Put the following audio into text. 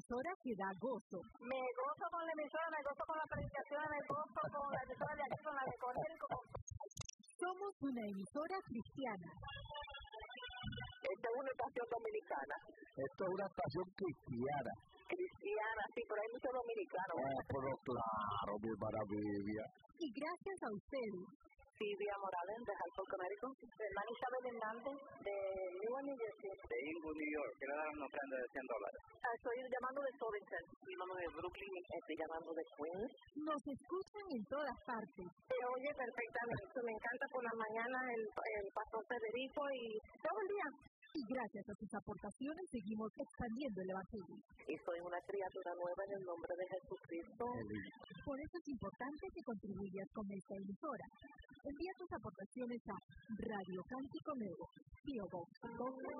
emisora que da gozo. Me gozo con la emisora, me gozo con la predicación, me gozo con la emisora de aquí, con la de Cornel. Somos una emisora cristiana. Esta es una estación dominicana. Esto es una estación cristiana. Cristiana, sí, pero hay muchos dominicanos. Pero claro, mi maravilla. Y gracias a ustedes. Silvia Morales, de Hartford, Connecticut. Hermana Isabel Hernández, de Newark, New Jersey. De Inglewood, New York. Quiero dar una ofrenda de $100. Estoy llamando de Sobinson. Llamando de Brooklyn. Estoy llamando de Queens. Nos escuchan en todas partes. Se oye perfectamente. Me encanta por la mañana el pastor Federico y todo el día. Y gracias a sus aportaciones seguimos expandiendo el evangelio. Y soy una criatura nueva en el nombre de Jesucristo. Por eso es importante que contribuyas con esta emisora. Envía tus aportaciones a Radio Cántico Nuevo, P.O. Box